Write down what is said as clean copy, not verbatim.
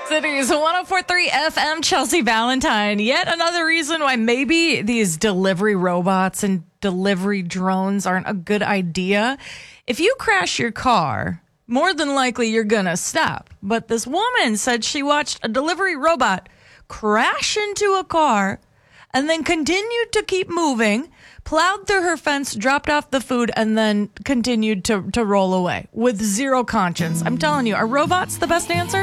Cities 104.3 FM, Chelsea Valentine. Yet another reason why maybe these delivery robots and delivery drones aren't a good idea. If you crash your car, more than likely you're gonna stop. But this woman said she watched a delivery robot crash into a car and then continued to keep moving, plowed through her fence, dropped off the food, and then continued to roll away with zero conscience. I'm telling you, are robots the best answer?